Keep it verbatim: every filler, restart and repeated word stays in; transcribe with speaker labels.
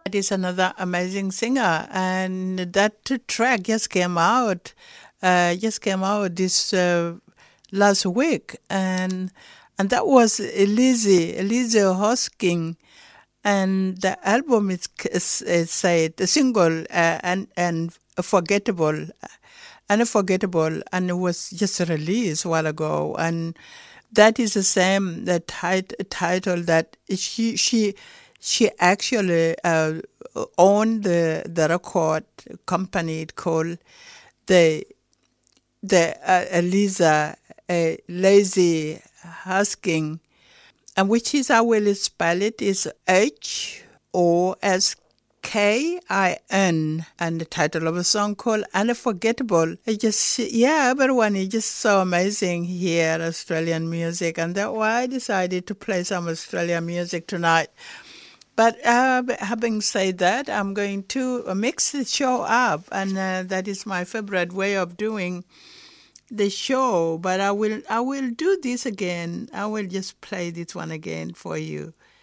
Speaker 1: is another amazing singer, and that track just came out, uh, just came out this uh, last week, and and that was Elise, Elise Hosking, and the album is, is, is said the single uh, and and forgettable, unforgettable, and it was just released a while ago, and that is the same the tit- title that she she she actually uh, owned the the record company called the the uh, Eliza uh, Lazy Husking, and which is I will spell it is H O S K I N, and the title of a song called Unforgettable. It just, yeah, everyone is just so amazing here, Australian music, and that's why I decided to play some Australian music tonight. But uh, having said that, I'm going to mix the show up, and uh, that is my favorite way of doing the show. But I will, I will do this again. I will just play this one again for you.